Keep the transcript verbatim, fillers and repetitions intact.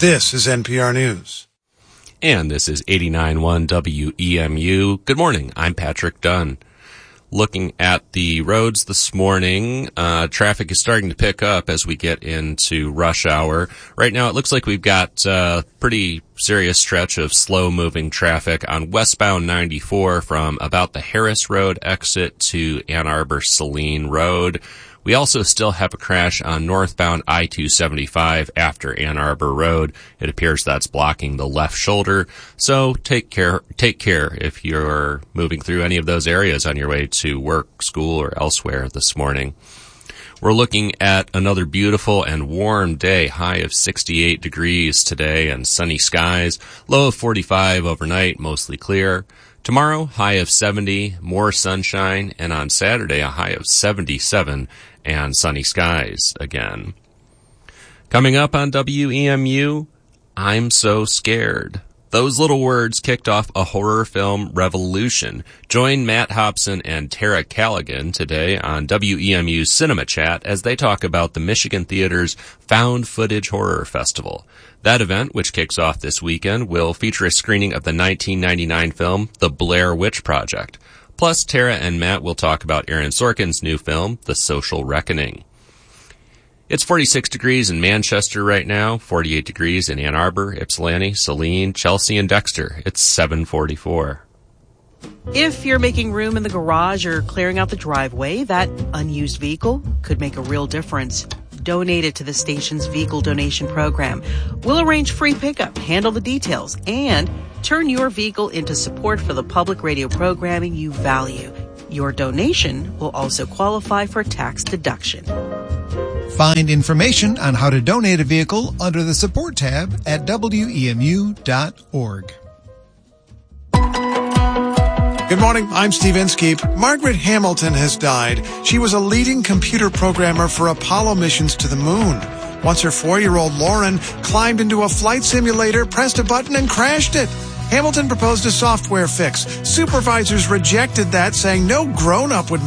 This is N P R News. And this is eighty-nine point one W E M U. Good morning. I'm Patrick Dunn. Looking at the roads this morning, uh, traffic is starting to pick up as we get into rush hour. Right now, it looks like we've got a pretty serious stretch of slow-moving traffic on westbound ninety-four from about the Harris Road exit to Ann Arbor-Saline Road. We also still have a crash on northbound I two seventy-five after Ann Arbor Road. It appears that's blocking the left shoulder. So take care, take care if you're moving through any of those areas on your way to work, school, or elsewhere this morning. We're looking at another beautiful and warm day, high of sixty-eight degrees today and sunny skies, low of forty-five overnight, mostly clear. Tomorrow, high of seventy, more sunshine, and on Saturday, a high of seventy-seven and sunny skies again. Coming up on W E M U, I'm So Scared. Those little words kicked off a horror film revolution. Join Matt Hobson and Tara Callaghan today on W E M U's Cinema Chat as they talk about the Michigan Theater's Found Footage Horror Festival. That event, which kicks off this weekend, will feature a screening of the nineteen ninety-nine film The Blair Witch Project. Plus, Tara and Matt will talk about Aaron Sorkin's new film, The Social Reckoning. It's forty-six degrees in Manchester right now, forty-eight degrees in Ann Arbor, Ypsilanti, Saline, Chelsea, and Dexter. It's seven forty-four. If you're making room in the garage or clearing out the driveway, that unused vehicle could make a real difference. Donate it to the station's vehicle donation program. We'll arrange free pickup, handle the details, and turn your vehicle into support for the public radio programming you value. Your donation will also qualify for tax deduction. Find information on how to donate a vehicle under the support tab at W E M U dot org. Good morning, I'm Steve Inskeep. Margaret Hamilton has died. She was a leading computer programmer for Apollo missions to the moon. Once her four-year-old Lauren climbed into a flight simulator, pressed a button, and crashed it. Hamilton proposed a software fix. Supervisors rejected that, saying no grown-up would